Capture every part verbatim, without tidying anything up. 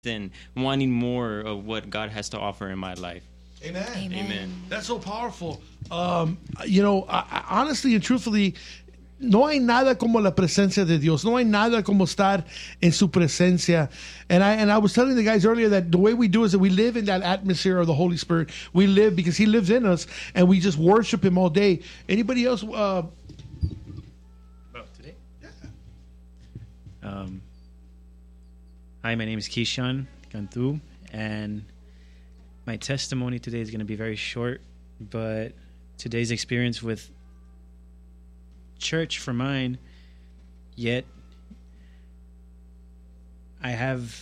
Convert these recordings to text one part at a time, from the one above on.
and wanting more of what God has to offer in my life. Amen. Amen. Amen. That's so powerful. Um, you know, I, I, honestly and truthfully, no hay nada como la presencia de Dios. No hay nada como estar en su presencia. And I and I was telling the guys earlier that the way we do is that we live in that atmosphere of the Holy Spirit. We live because He lives in us, and we just worship Him all day. Anybody else? Uh, About today? Um, hi, my name is Keyshawn Cantu, and my testimony today is going to be very short, but today's experience with church for mine, yet I have,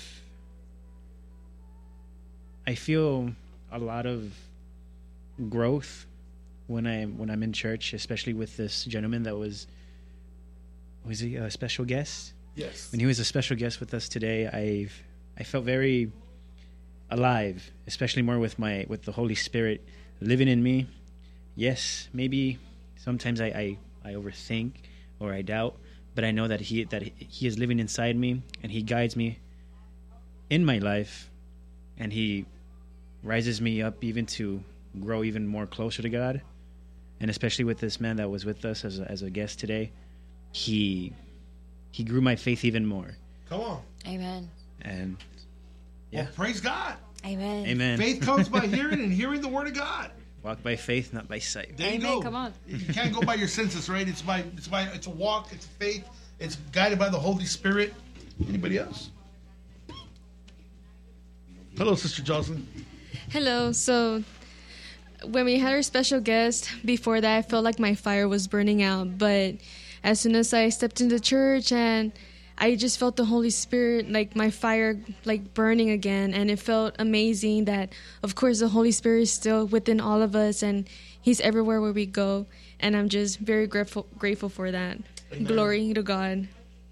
I feel a lot of growth when I when I'm in church, especially with this gentleman that was was he a special guest? yes. When he was a special guest with us today, I I felt very alive, especially more with my with the Holy Spirit living in me. Yes, maybe sometimes I, I, I overthink or I doubt, but I know that he that he is living inside me, and He guides me in my life, and He rises me up even to grow even more closer to God. And especially with this man that was with us as a, as a guest today, he he grew my faith even more. Come on. Amen. And Well, yeah, praise God. Amen. amen. Faith comes by hearing, and hearing the Word of God. Walk by faith, not by sight. There you Amen. go. Come on. You can't go by your senses, right? It's by it's by it's a walk, it's faith, it's guided by the Holy Spirit. Anybody else? Hello, Sister Jocelyn. Hello. So when we had our special guest, before that, I felt like my fire was burning out. But as soon as I stepped into church, and I just felt the Holy Spirit, like my fire, like burning again. And it felt amazing that, of course, the Holy Spirit is still within all of us, and He's everywhere where we go. And I'm just very grateful, grateful for that. Amen. Glory to God.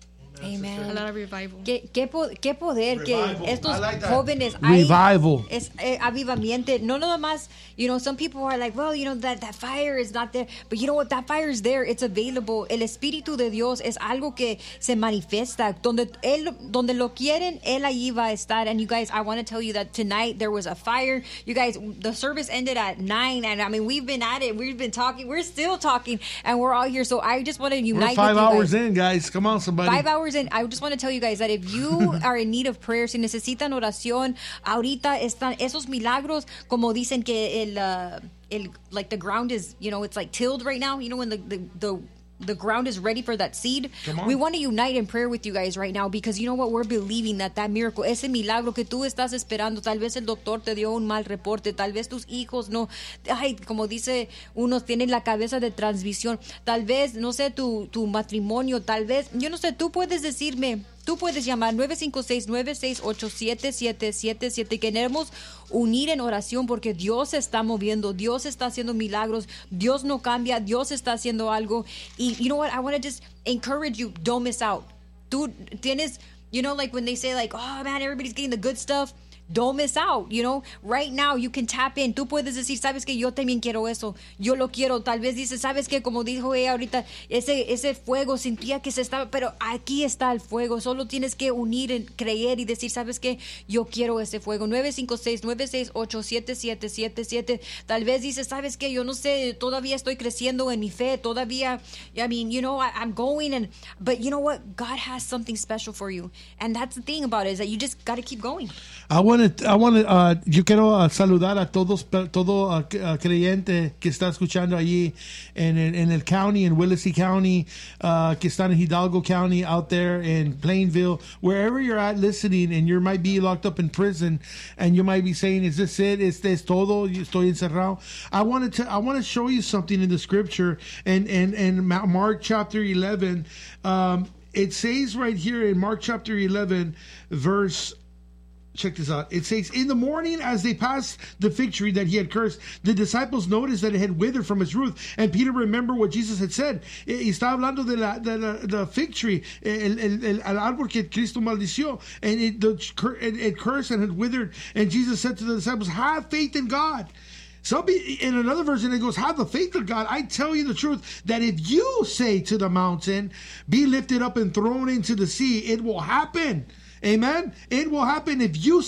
A Amen. lot of revival. ¿Qué, qué, po- qué poder Revival. que estos I like that. jóvenes hay. Revival. Es eh, avivamiento. No nada más, you know, some people are like, well, you know, that, that fire is not there. But you know what? That fire is there. It's available. El Espíritu de Dios es algo que se manifiesta. Donde, él, donde lo quieren, Él ahí va a estar. And you guys, I want to tell you that tonight there was a fire. You guys, the service ended at nine. And I mean, we've been at it. We've been talking. We're still talking. And we're all here. So I just want to We're unite five with you hours guys. in, guys. Come on, somebody. Five hours in. I just want to tell you guys that if you are in need of prayer, si necesitan oración, ahorita están esos milagros, como dicen que el, uh, el like the ground is, you know, it's like tilled right now. You know, when the the, the the ground is ready for that seed. Come on. We want to unite in prayer with you guys right now, because you know what, we're believing that that miracle, ese milagro que tú estás esperando, tal vez el doctor te dio un mal reporte, tal vez tus hijos no, ay, como dice unos, tienen la cabeza de transmisión, tal vez, no sé, tu, tu matrimonio, tal vez, yo no sé, tú puedes decirme, tú puedes llamar nueve cinco seis, nueve seis ocho, siete siete siete siete y queremos unir en oración, porque Dios se está moviendo, Dios está haciendo milagros, Dios no cambia, Dios está haciendo algo. Y you know what, I want to just encourage you, don't miss out. Tú tienes, you know, like when they say like, oh man, everybody's getting the good stuff. Don't miss out, you know. Right now you can tap in. Tú puedes decir, sabes que yo también quiero eso. Yo lo quiero. Tal vez dices, sabes que como dijo ella ahorita, ese ese fuego sentía que se estaba, pero aquí está el fuego. Solo tienes que unir, en creer y decir, sabes que yo quiero ese fuego. nueve cinco seis, nueve seis ocho, siete siete siete siete. Tal vez dices, sabes que yo no sé, todavía estoy creciendo en mi fe. Todavía, I mean, you know, I, I'm going and, but you know what? God has something special for you, and that's the thing about it, is that you just got to keep going. I want to, I want to, uh, yo quiero uh, saludar a todos, todo uh, uh, creyente que está escuchando allí en el, en el county, in Willacy County, uh, que están en Hidalgo County, out there in Plainville, wherever you're at listening, and you might be locked up in prison, and you might be saying, "Is this it? Is this todo? Yo estoy encerrado." I wanted to, I want to show you something in the scripture, and and and Mark chapter eleven. Um, it says right here in Mark chapter eleven, verse. Check this out. It says, in the morning as they passed the fig tree that he had cursed, the disciples noticed that it had withered from its root. And Peter remembered what Jesus had said. Y está hablando de la, de la, the fig tree, el, el, el, el árbol que Cristo maldició. And it, the, it, it cursed and had withered. And Jesus said to the disciples, have faith in God. Some, in another version, it goes, have the faith of God. I tell you the truth, that if you say to the mountain, be lifted up and thrown into the sea, it will happen. Amen. It will happen if you